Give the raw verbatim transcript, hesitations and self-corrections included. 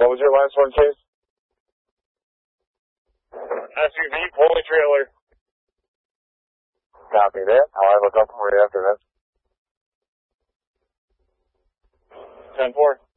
What was your last one, Chase? S U V, pulley trailer. Copy that. I'll have a couple for you after this. ten four.